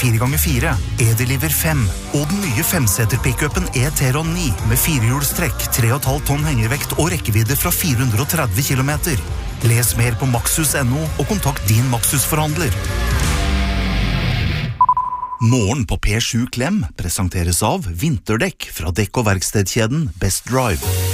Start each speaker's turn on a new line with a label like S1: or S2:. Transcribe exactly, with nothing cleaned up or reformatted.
S1: fire ganger fire, E-Deliver fem og den nye femseter-pickupen E-Teron ni med firehjulstrekk, tre komma fem tonn hengervekt og rekkevidde fra fire hundre og tretti kilometer. Les mer på maxus punktum no og kontakt din Maxus-forhandler. Morgen på P sju Klem presenteres av vinterdekk fra dekk- og verkstedkjeden Best Drive.